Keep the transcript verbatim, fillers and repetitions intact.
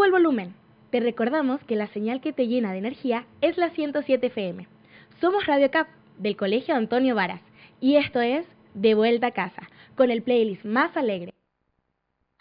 todo el volumen. Te recordamos que la señal que te llena de energía es la ciento siete F M. Somos Radio Cap, del Colegio Antonio Varas, y esto es De Vuelta a Casa, con el playlist más alegre.